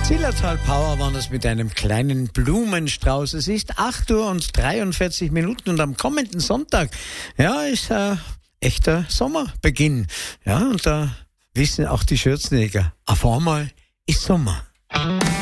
Zillertal Power waren das mit einem kleinen Blumenstrauß. Es ist 8:43 und am kommenden Sonntag, ja, ist echter Sommerbeginn. Ja, und da wissen auch die Schürzenjäger, auf einmal ist Sommer.